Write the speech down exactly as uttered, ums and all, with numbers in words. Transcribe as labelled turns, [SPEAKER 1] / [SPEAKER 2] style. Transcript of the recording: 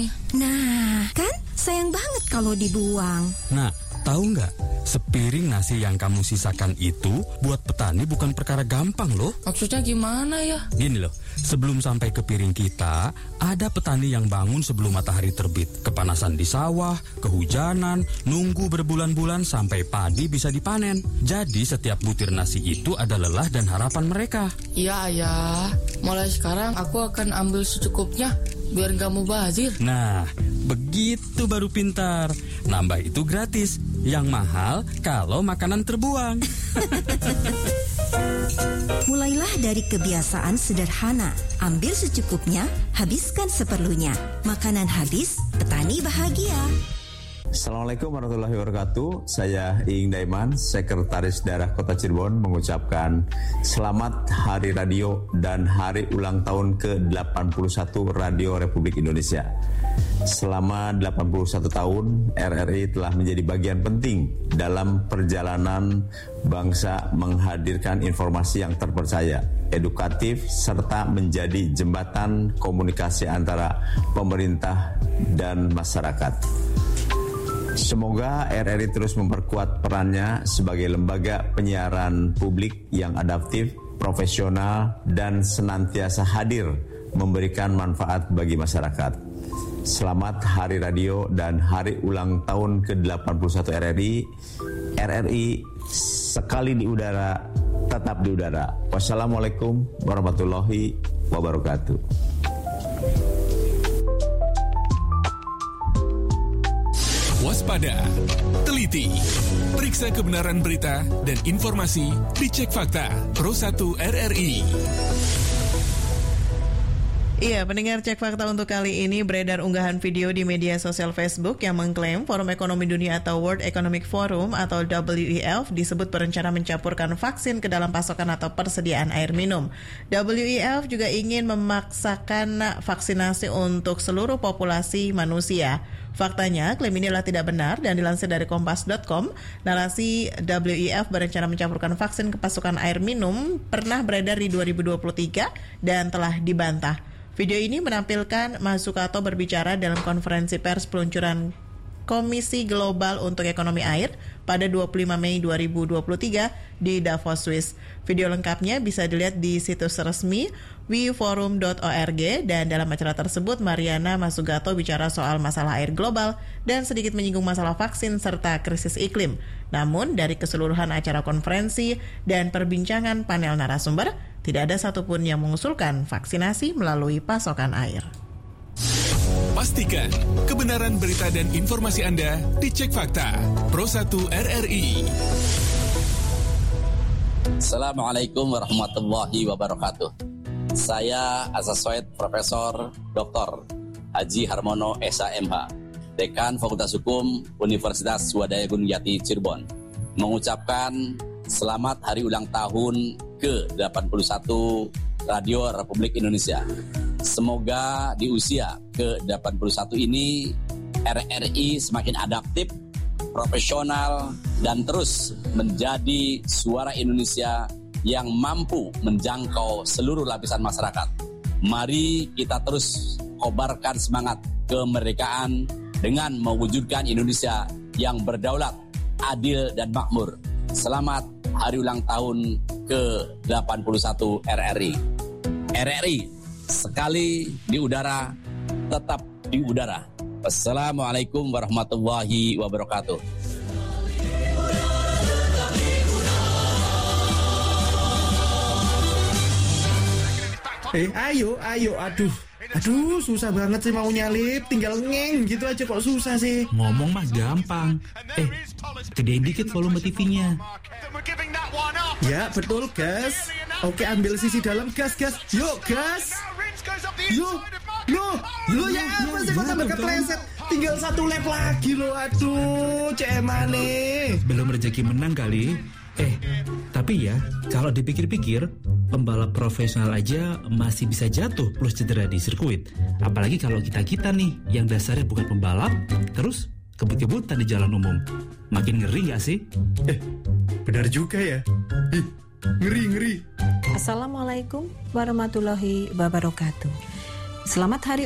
[SPEAKER 1] Nah, kan sayang banget kalau dibuang.
[SPEAKER 2] Nah, tahu nggak? Sepiring nasi yang kamu sisakan itu buat petani bukan perkara gampang loh.
[SPEAKER 3] Maksudnya gimana ya?
[SPEAKER 2] Gini loh, sebelum sampai ke piring kita, ada petani yang bangun sebelum matahari terbit. Kepanasan di sawah, kehujanan, nunggu berbulan-bulan sampai padi bisa dipanen. Jadi setiap butir nasi itu ada lelah dan harapan mereka.
[SPEAKER 3] Iya, ya. Mulai sekarang aku akan ambil secukupnya biar nggak mubazir.
[SPEAKER 2] Nah, begitu baru pintar. Nambah itu gratis. Yang mahal kalau makanan terbuang.
[SPEAKER 1] Mulailah dari kebiasaan sederhana. Ambil secukupnya, habiskan seperlunya. Makanan habis, petani bahagia.
[SPEAKER 4] Assalamualaikum warahmatullahi wabarakatuh. Saya Iing Daiman, Sekretaris Daerah Kota Cirebon, mengucapkan selamat Hari Radio dan Hari Ulang Tahun ke delapan puluh satu Radio Republik Indonesia. Selama delapan puluh satu tahun, R R I telah menjadi bagian penting dalam perjalanan bangsa menghadirkan informasi yang terpercaya, edukatif, serta menjadi jembatan komunikasi antara pemerintah dan masyarakat. Semoga R R I terus memperkuat perannya sebagai lembaga penyiaran publik yang adaptif, profesional, dan senantiasa hadir memberikan manfaat bagi masyarakat. Selamat Hari Radio dan Hari Ulang Tahun ke delapan puluh satu R R I. R R I sekali di udara, tetap di udara. Wassalamualaikum warahmatullahi wabarakatuh.
[SPEAKER 5] Waspada, teliti, periksa kebenaran berita dan informasi, dicek fakta. Pro satu R R I.
[SPEAKER 6] Iya, pendengar Cek Fakta untuk kali ini beredar unggahan video di media sosial Facebook yang mengklaim Forum Ekonomi Dunia atau World Economic Forum atau W E F disebut berencana mencampurkan vaksin ke dalam pasokan atau persediaan air minum. W E F juga ingin memaksakan vaksinasi untuk seluruh populasi manusia. Faktanya, klaim ini adalah tidak benar dan dilansir dari kompas dot com. Narasi W E F berencana mencampurkan vaksin ke pasokan air minum pernah beredar di dua ribu dua puluh tiga dan telah dibantah. Video ini menampilkan Mazzucato berbicara dalam konferensi pers peluncuran Komisi Global untuk Ekonomi Air pada dua puluh lima Mei dua ribu dua puluh tiga di Davos, Swiss. Video lengkapnya bisa dilihat di situs resmi w forum dot org dan dalam acara tersebut Mariana Mazzucato bicara soal masalah air global dan sedikit menyinggung masalah vaksin serta krisis iklim. Namun dari keseluruhan acara konferensi dan perbincangan panel narasumber, tidak ada satupun yang mengusulkan vaksinasi melalui pasokan air.
[SPEAKER 5] Pastikan kebenaran berita dan informasi Anda dicek fakta. Pro satu R R I.
[SPEAKER 7] Assalamualaikum warahmatullahi wabarakatuh. Saya Asaswaid Profesor Doktor Haji Harmono S A M H, Dekan Fakultas Hukum Universitas Swadaya Gunung Jati Cirebon, mengucapkan selamat Hari Ulang Tahun ke delapan puluh satu Radio Republik Indonesia. Semoga di usia ke delapan puluh satu ini R R I semakin adaptif, profesional, dan terus menjadi suara Indonesia yang mampu menjangkau seluruh lapisan masyarakat. Mari kita terus kobarkan semangat kemerdekaan dengan mewujudkan Indonesia yang berdaulat, adil, dan makmur. Selamat Hari Ulang Tahun ke delapan puluh satu R R I. R R I sekali di udara, tetap di udara. Wassalamualaikum warahmatullahi wabarakatuh.
[SPEAKER 8] Eh, ayo, ayo, aduh. Aduh, susah banget sih mau nyalip. Tinggal ngeng gitu aja kok susah sih.
[SPEAKER 9] Ngomong mah gampang. Eh, gedein dikit volume T V-nya.
[SPEAKER 8] Ya, betul, gas. Oke, ambil sisi dalam, gas, gas. Yuk, gas. Yuk, loh, loh ya apa sih kok sampai kepleset? Tinggal satu lap lagi loh, aduh, cemane.
[SPEAKER 9] Belum rezeki menang kali. Eh, tapi ya, kalau dipikir-pikir, pembalap profesional aja masih bisa jatuh plus cedera di sirkuit. Apalagi kalau kita-kita nih, yang dasarnya bukan pembalap, terus kebut-kebutan di jalan umum. Makin ngeri gak sih?
[SPEAKER 8] Eh, benar juga ya. Ih, ngeri, ngeri.
[SPEAKER 10] Assalamualaikum warahmatullahi wabarakatuh. Selamat Hari